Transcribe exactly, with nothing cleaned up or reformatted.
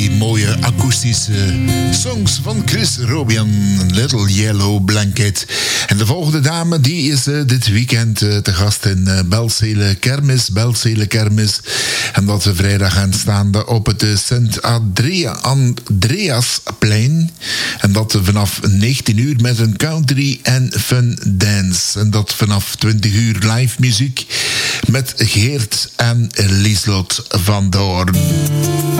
Die mooie akoestische songs van Chris Robian, Little Yellow Blanket. En de volgende dame die is uh, dit weekend uh, te gast in uh, Belzele Kermis, Belzele Kermis. En dat we vrijdag aanstaande op het uh, Sint Andrea, Andreasplein. En dat uh, vanaf negentien uur met een country en fun dance. En dat vanaf twintig uur live muziek met Geert en Lieslot van Doorn.